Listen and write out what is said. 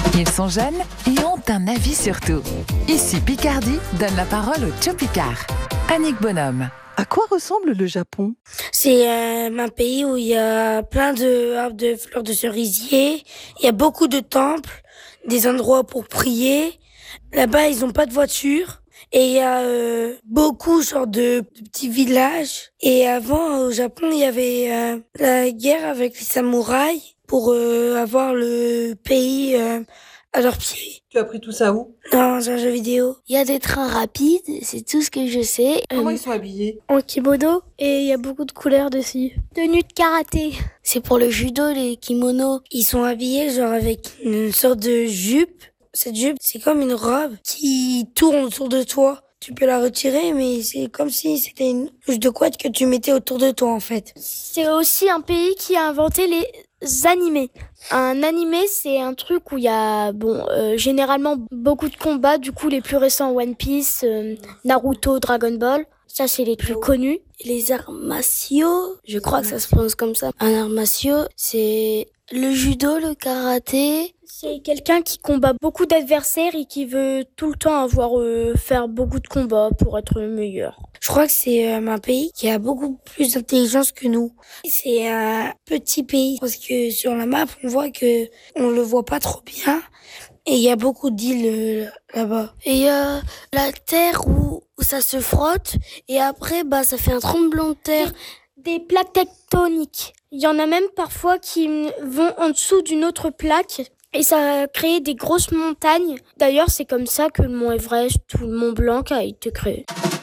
Ils sont jeunes et ont un avis sur tout. Ici Picardie donne la parole au Tchopicard. Annick Bonhomme. À quoi ressemble le Japon? C'est un pays où il y a plein d'arbres de fleurs de cerisier. Il y a beaucoup de temples, des endroits pour prier. Là-bas, ils ont pas de voiture. Et il y a beaucoup de petits villages. Et avant, au Japon, il y avait la guerre avec les samouraïs pour avoir le pays à leurs pieds. Tu as appris tout ça où? Dans un jeu vidéo. Il y a des trains rapides, c'est tout ce que je sais. Comment ils sont habillés? En kimono, et il y a beaucoup de couleurs dessus. Tenue de karaté. C'est pour le judo, les kimonos. Ils sont habillés genre avec une sorte de jupe. Cette jupe, c'est comme une robe qui tourne autour de toi. Tu peux la retirer, mais c'est comme si c'était une couche de couette que tu mettais autour de toi, en fait. C'est aussi un pays qui a inventé les animés. Un animé, c'est un truc où il y a généralement beaucoup de combats. Du coup, les plus récents, One Piece, Naruto, Dragon Ball. Ça, c'est les plus connus. Les arts martiaux, je crois que ça se prononce comme ça. Un art martiaux, c'est le judo, le karaté. C'est quelqu'un qui combat beaucoup d'adversaires et qui veut tout le temps faire beaucoup de combats pour être meilleur. Je crois que c'est un pays qui a beaucoup plus d'intelligence que nous. C'est un petit pays parce que sur la map, on voit que on le voit pas trop bien. Et il y a beaucoup d'îles là-bas. Et il y a la terre où ça se frotte et après ça fait un tremblement de terre. Des plaques tectoniques. Il y en a même parfois qui vont en dessous d'une autre plaque et ça a créé des grosses montagnes. D'ailleurs, c'est comme ça que le mont Everest ou le mont Blanc a été créé.